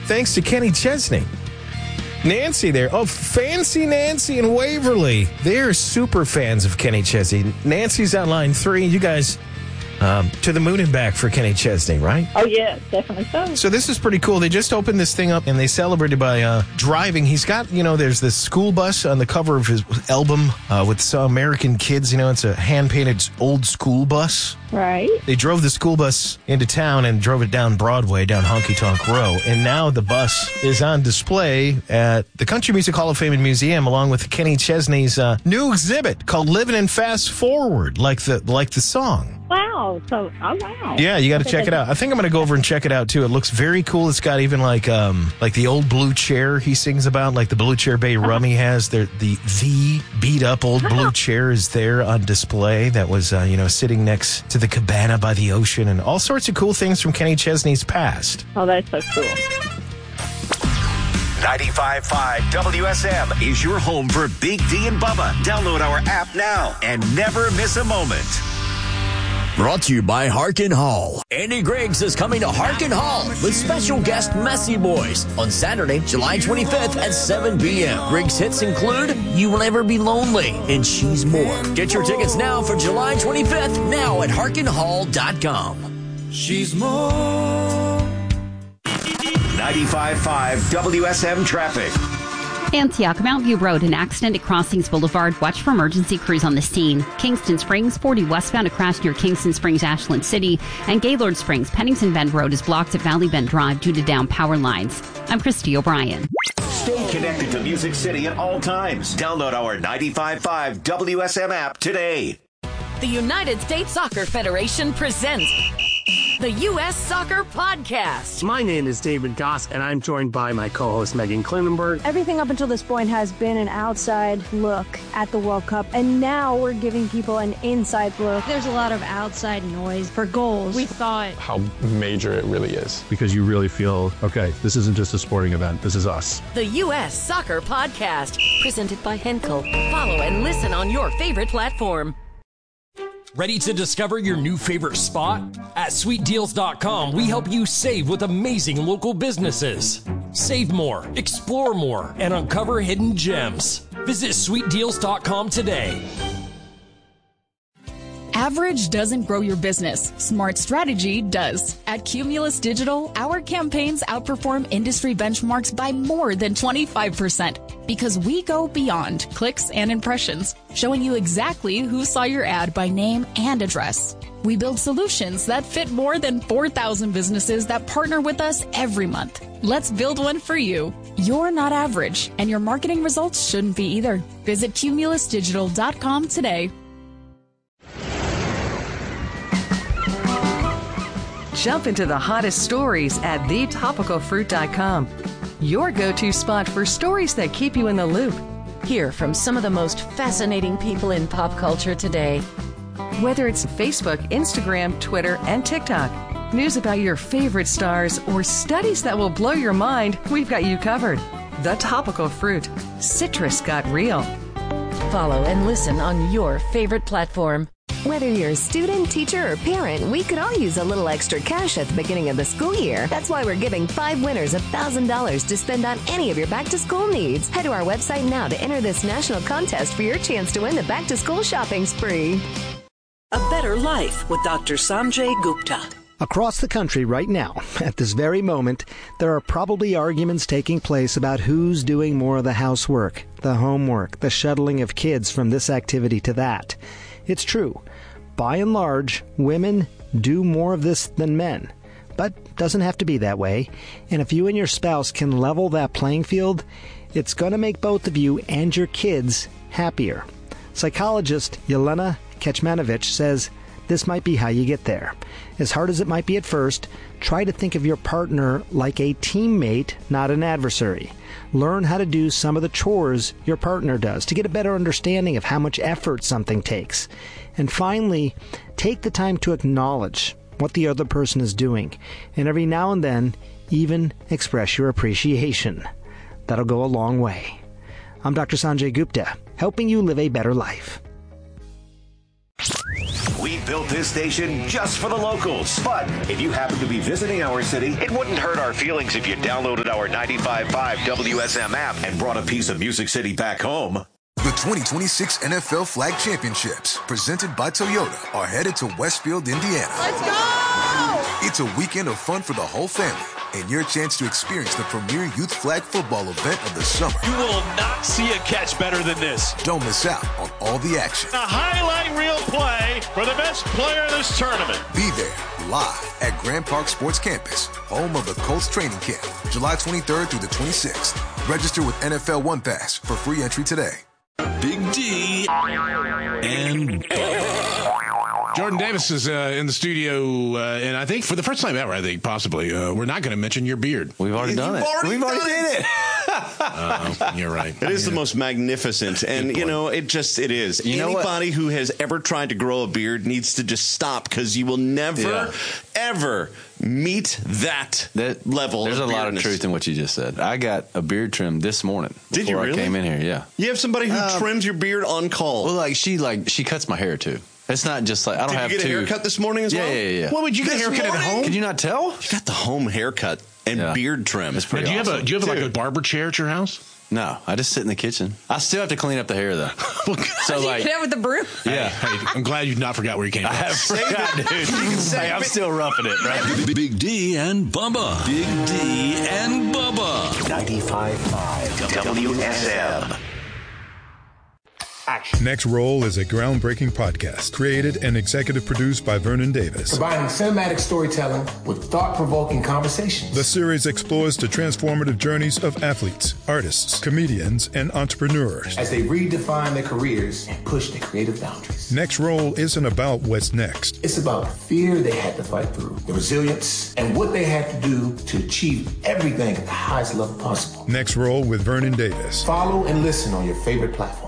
thanks to Kenny Chesney. Nancy there. Oh, Fancy Nancy in Waverly. They're super fans of Kenny Chesney. Nancy's on line 3. You guys to the moon and back for Kenny Chesney, right? Oh, yeah, definitely so. So this is pretty cool. They just opened this thing up, and they celebrated by driving. He's got, there's this school bus on the cover of his album with some American kids. It's a hand-painted old school bus. Right. They drove the school bus into town and drove it down Broadway, down Honky Tonk Row. And now the bus is on display at the Country Music Hall of Fame and Museum, along with Kenny Chesney's new exhibit called Living in Fast Forward, like the song. Wow. So, oh, wow. Yeah, you got to check it out. I think I'm going to go over and check it out, too. It looks very cool. It's got even like the old blue chair he sings about, like the Blue Chair Bay rum he has. The beat-up old blue chair is there on display that was, sitting next to the cabana by the ocean, and all sorts of cool things from Kenny Chesney's past. Oh, that's so cool. 95.5 WSM is your home for Big D and Bubba. Download our app now and never miss a moment. Brought to you by Harkin Hall. Andy Griggs is coming to Harkin Hall with special guest Messy Boys on Saturday, July 25th at 7 p.m. Griggs' hits include You Will Never Be Lonely and She's More. Get your tickets now for July 25th, now at harkinhall.com. She's more. 95.5 WSM traffic. Antioch, Mount View Road, an accident at Crossings Boulevard. Watch for emergency crews on the scene. Kingston Springs, 40 westbound, a crash near Kingston Springs, Ashland City. And Gaylord Springs, Pennington Bend Road is blocked at Valley Bend Drive due to down power lines. I'm Christy O'Brien. Stay connected to Music City at all times. Download our 95.5 WSM app today. The United States Soccer Federation presents the U.S. Soccer Podcast. My name is David Goss, and I'm joined by my co-host, Megan Klinenberg. Everything up until this point has been an outside look at the World Cup, and now we're giving people an inside look. There's a lot of outside noise for goals. We thought how major it really is. Because you really feel, okay, this isn't just a sporting event, this is us. The U.S. Soccer Podcast, presented by Henkel. Follow and listen on your favorite platform. Ready to discover your new favorite spot? At sweetdeals.com, we help you save with amazing local businesses. Save more, explore more, and uncover hidden gems. Visit sweetdeals.com today. Average doesn't grow your business. Smart strategy does. At Cumulus Digital, our campaigns outperform industry benchmarks by more than 25% because we go beyond clicks and impressions, showing you exactly who saw your ad by name and address. We build solutions that fit more than 4,000 businesses that partner with us every month. Let's build one for you. You're not average, and your marketing results shouldn't be either. Visit cumulusdigital.com today. Jump into the hottest stories at thetopicalfruit.com. Your go-to spot for stories that keep you in the loop. Hear from some of the most fascinating people in pop culture today. Whether it's Facebook, Instagram, Twitter, and TikTok, news about your favorite stars, or studies that will blow your mind, we've got you covered. The Topical Fruit. Citrus got real. Follow and listen on your favorite platform. Whether you're a student, teacher, or parent, we could all use a little extra cash at the beginning of the school year. That's why we're giving 5 winners $1,000 to spend on any of your back-to-school needs. Head to our website now to enter this national contest for your chance to win the back-to-school shopping spree. A Better Life with Dr. Sanjay Gupta. Across the country right now, at this very moment, there are probably arguments taking place about who's doing more of the housework, the homework, the shuttling of kids from this activity to that. It's true. By and large, women do more of this than men. But doesn't have to be that way. And if you and your spouse can level that playing field, it's going to make both of you and your kids happier. Psychologist Yelena Kecmanovic says this might be how you get there. As hard as it might be at first, try to think of your partner like a teammate, not an adversary. Learn how to do some of the chores your partner does to get a better understanding of how much effort something takes. And finally, take the time to acknowledge what the other person is doing. And every now and then, even express your appreciation. That'll go a long way. I'm Dr. Sanjay Gupta, helping you live a better life. We've built this station just for the locals. But if you happen to be visiting our city, it wouldn't hurt our feelings if you downloaded our 95.5 WSM app and brought a piece of Music City back home. The 2026 NFL Flag Championships, presented by Toyota, are headed to Westfield, Indiana. Let's go! It's a weekend of fun for the whole family and your chance to experience the premier youth flag football event of the summer. You will not see a catch better than this. Don't miss out on all the action. A highlight reel play for the best player in this tournament. Be there live at Grand Park Sports Campus, home of the Colts training camp, July 23rd through the 26th. Register with NFL One Pass for free entry today. Big D and Jordan Davis is in the studio, and I think for the first time ever, possibly, we're not going to mention your beard. We've already done it. We've already did it. You're right. It is the most magnificent, and it is. Anybody who has ever tried to grow a beard needs to just stop, because you will never, ever meet that level. There's of a lot of truth in what you just said. I got a beard trim this morning. Did you really? I came in here, yeah. You have somebody who trims your beard on call. Well, she cuts my hair too. It's not just like I don't have to. Did you get a haircut this morning as well? Yeah. What would you get a haircut at home? Can you not tell? You got the home haircut and beard trim. It's pretty awesome. Do you have like a barber chair at your house? No, I just sit in the kitchen. I still have to clean up the hair though. So you get out with the broom. Yeah. Hey, I'm glad you've not forgot where you came from. I have forgot, dude. Hey, I'm still roughing it, right? Big D and Bubba. Big D and Bubba. 95.5 WSM. Next Roll is a groundbreaking podcast created and executive produced by Vernon Davis. Combining cinematic storytelling with thought-provoking conversations. The series explores the transformative journeys of athletes, artists, comedians, and entrepreneurs as they redefine their careers and push their creative boundaries. Next Roll isn't about what's next. It's about the fear they had to fight through, the resilience, and what they had to do to achieve everything at the highest level possible. Next Roll with Vernon Davis. Follow and listen on your favorite platform.